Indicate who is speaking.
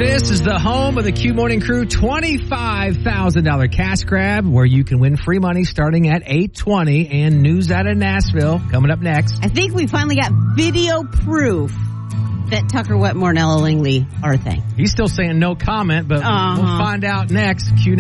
Speaker 1: This is the home of the Q Morning Crew $25,000 cash grab, where you can win free money starting at 8:20, and news out of Nashville coming up next.
Speaker 2: I think we finally got video proof that Tucker Wetmore and Ella Langley are a thing.
Speaker 1: He's still saying no comment, but we'll find out next. Q